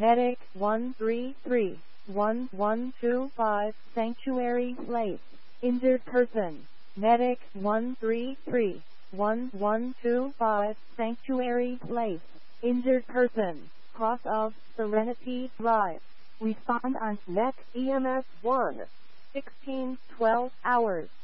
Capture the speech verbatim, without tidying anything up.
Medic one three three, one one two five, Sanctuary Place. Injured person. Medic one three three, one one two five, Sanctuary Place. Injured person. Cross of Serenity Drive. Respond on Net E M S one. sixteen twelve hours.